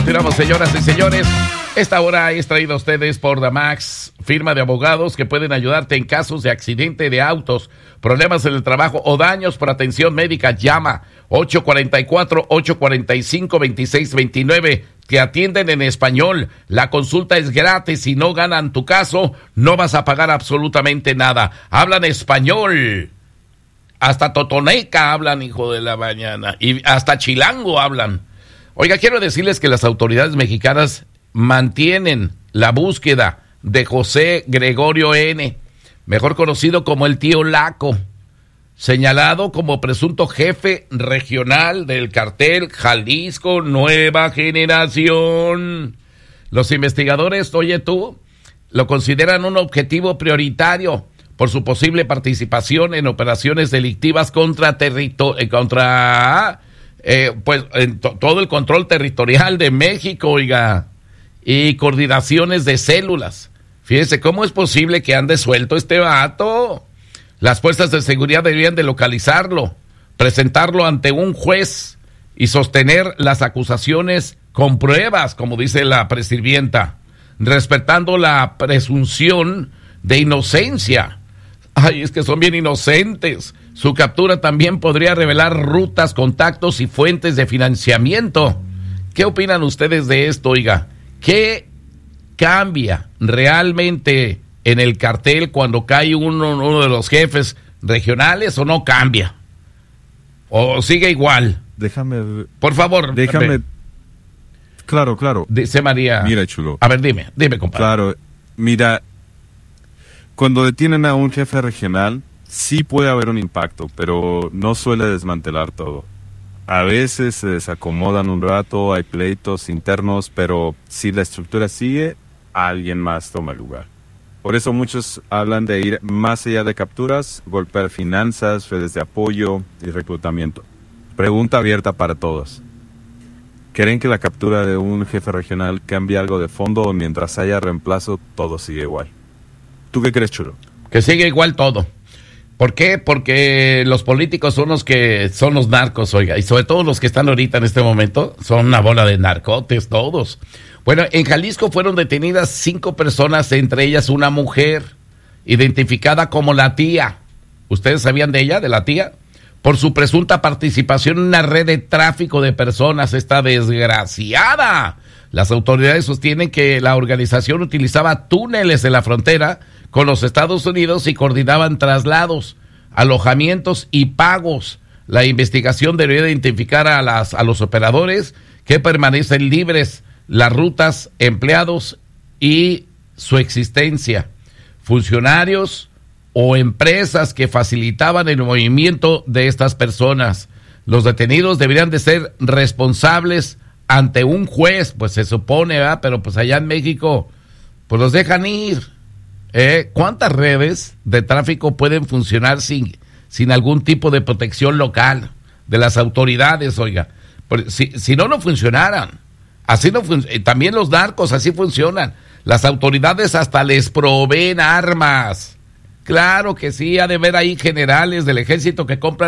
continuamos, señoras y señores. Esta hora es traída a ustedes por Damax, firma de abogados que pueden ayudarte en casos de accidente de autos, problemas en el trabajo o daños por atención médica. Llama 844-845-2629. Te atienden en español. La consulta es gratis. Si no ganan tu caso, no vas a pagar absolutamente nada. Hablan español. Hasta totoneca hablan, hijo de la mañana. Y hasta chilango hablan. Oiga, quiero decirles que las autoridades mexicanas mantienen la búsqueda de José Gregorio N., mejor conocido como el Tío Laco, señalado como presunto jefe regional del cartel Jalisco Nueva Generación. Los investigadores, oye tú, lo consideran un objetivo prioritario por su posible participación en operaciones delictivas contra todo el control territorial de México, oiga, y coordinaciones de células. Fíjense, ¿cómo es posible que ande suelto este vato? Las fuerzas de seguridad deberían de localizarlo, presentarlo ante un juez y sostener las acusaciones con pruebas, como dice la presirvienta, respetando la presunción de inocencia. Ay, es que son bien inocentes. Su captura también podría revelar rutas, contactos y fuentes de financiamiento. ¿Qué opinan ustedes de esto, oiga? ¿Qué cambia realmente en el cartel cuando cae uno de los jefes regionales o no cambia? ¿O sigue igual? Déjame... Por favor. Déjame... Claro. Dice María. Mira, chulo. A ver, dime, compadre. Claro, mira... Cuando detienen a un jefe regional, sí puede haber un impacto, pero no suele desmantelar todo. A veces se desacomodan un rato, hay pleitos internos, pero si la estructura sigue, alguien más toma el lugar. Por eso muchos hablan de ir más allá de capturas, golpear finanzas, redes de apoyo y reclutamiento. Pregunta abierta para todos. ¿Creen que la captura de un jefe regional cambie algo de fondo o mientras haya reemplazo todo sigue igual? ¿Tú qué crees, chulo? Que sigue igual todo. ¿Por qué? Porque los políticos son los que son los narcos, oiga, y sobre todo los que están ahorita en este momento, son una bola de narcotes todos. Bueno, en Jalisco fueron detenidas 5 personas, entre ellas una mujer, identificada como la tía. ¿Ustedes sabían de ella, de la tía? Por su presunta participación en una red de tráfico de personas, esta desgraciada. Las autoridades sostienen que la organización utilizaba túneles en la frontera con los Estados Unidos y coordinaban traslados, alojamientos y pagos. La investigación debería identificar a los operadores que permanecen libres, las rutas, empleados y su existencia, funcionarios o empresas que facilitaban el movimiento de estas personas. Los detenidos deberían de ser responsables ante un juez, pues se supone, ¿verdad? Pero pues allá en México, pues los dejan ir. ¿Cuántas redes de tráfico pueden funcionar sin algún tipo de protección local de las autoridades, oiga? Si no funcionaran. Así no también los narcos así funcionan. Las autoridades hasta les proveen armas. Claro que sí, ha de haber ahí generales del ejército que compran